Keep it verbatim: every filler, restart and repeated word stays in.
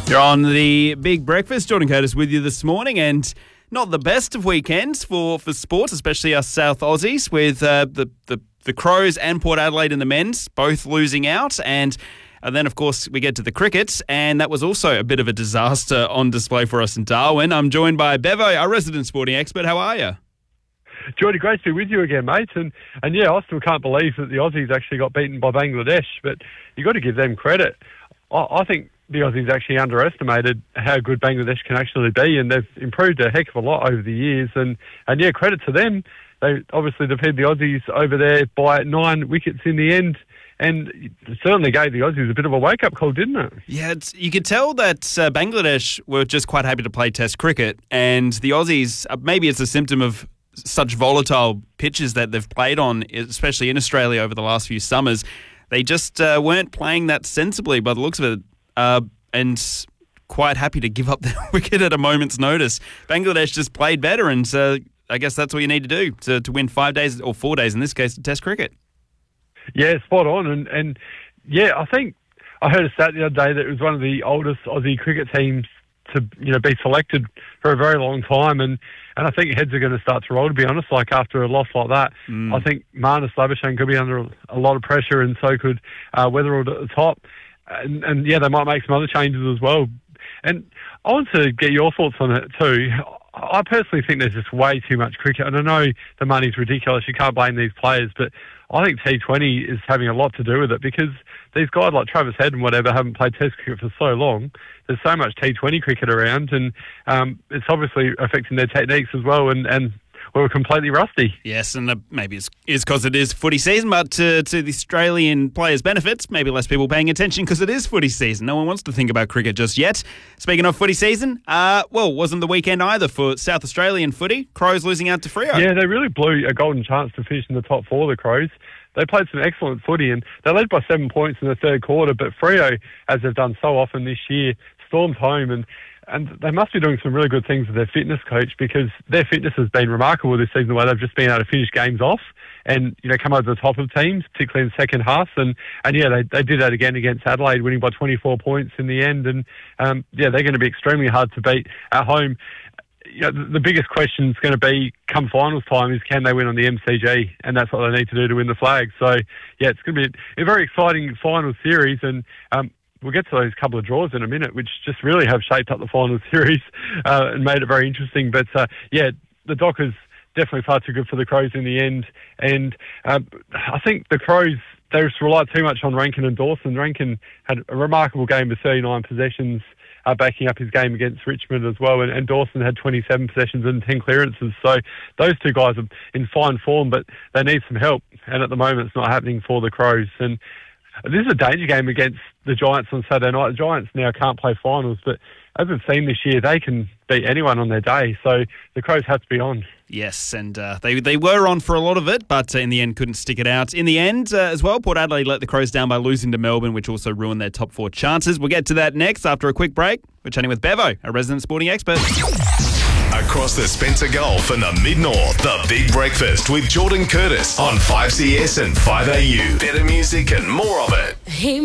You're on the Big Breakfast. Jordan Curtis with you this morning, and not the best of weekends for, for sports, especially us South Aussies, with uh, the, the the Crows and Port Adelaide in the men's both losing out. And, and then, of course, we get to the cricket, and that was also a bit of a disaster on display for us in Darwin. I'm joined by Bevo, our resident sporting expert. How are you? Jordy, great to be with you again, mate. And, and yeah, I still can't believe that the Aussies actually got beaten by Bangladesh, but you've got to give them credit. I, I think the Aussies actually underestimated how good Bangladesh can actually be, and they've improved a heck of a lot over the years. And, and yeah, credit to them. They obviously defeated the Aussies over there by nine wickets in the end, and it certainly gave the Aussies a bit of a wake-up call, didn't it? Yeah, it's, you could tell that uh, Bangladesh were just quite happy to play Test cricket, and the Aussies, uh, maybe it's a symptom of such volatile pitches that they've played on, especially in Australia over the last few summers. They just uh, weren't playing that sensibly by the looks of it. Uh, and quite happy to give up their wicket at a moment's notice. Bangladesh just played better, and uh, I guess that's what you need to do to, to win five days, or four days in this case, of Test cricket. Yeah, spot on. And, and yeah, I think I heard a stat the other day that it was one of the oldest Aussie cricket teams to you know be selected for a very long time, and, and I think heads are going to start to roll, to be honest. Like after a loss like that, mm. I think Marnus Labuschagne could be under a, a lot of pressure, and so could uh, Weatherald at the top. And, and yeah, they might make some other changes as well. And I want to get your thoughts on it too. I personally think there's just way too much cricket. And I know the money's ridiculous. You can't blame these players. But I think T twenty is having a lot to do with it, because these guys like Travis Head and whatever haven't played Test cricket for so long. There's so much T twenty cricket around, and um, it's obviously affecting their techniques as well. And, and we were completely rusty. Yes, and uh, maybe it's because it is footy season, but to, to the Australian players' benefits, maybe less people paying attention because it is footy season. No one wants to think about cricket just yet. Speaking of footy season, uh, well, wasn't the weekend either for South Australian footy. Crows losing out to Freo. Yeah, they really blew a golden chance to finish in the top four, the Crows. They played some excellent footy, and they led by seven points in the third quarter, but Freo, as they've done so often this year, stormed home, and And they must be doing some really good things with their fitness coach, because their fitness has been remarkable this season, the way they've just been able to finish games off and, you know, come over the top of teams, particularly in the second half. And, and yeah, they, they did that again against Adelaide, winning by twenty-four points in the end. And, um, yeah, they're going to be extremely hard to beat at home. You know, the, the biggest question is going to be, come finals time, is can they win on the M C G? And that's what they need to do to win the flag. So, yeah, it's going to be a, a very exciting final series. And, um, we'll get to those couple of draws in a minute, which just really have shaped up the final series uh, and made it very interesting. But, uh, yeah, the Dockers definitely far too good for the Crows in the end. And uh, I think the Crows, they just relied too much on Rankin and Dawson. Rankin had a remarkable game with thirty-nine possessions, uh, backing up his game against Richmond as well. And, and Dawson had twenty-seven possessions and ten clearances. So those two guys are in fine form, but they need some help. And at the moment, it's not happening for the Crows. And this is a danger game against the Giants on Saturday night. The Giants now can't play finals, but as we've seen this year, they can beat anyone on their day. So the Crows have to be on. Yes, and uh, they they were on for a lot of it, but uh, in the end couldn't stick it out. In the end, uh, as well, Port Adelaide let the Crows down by losing to Melbourne, which also ruined their top four chances. We'll get to that next after a quick break. We're chatting with Bevo, a resident sporting expert. Across the Spencer Gulf and the Mid-North, the Big Breakfast with Jordan Curtis on five C S and five A U. Better music and more of it. Hey,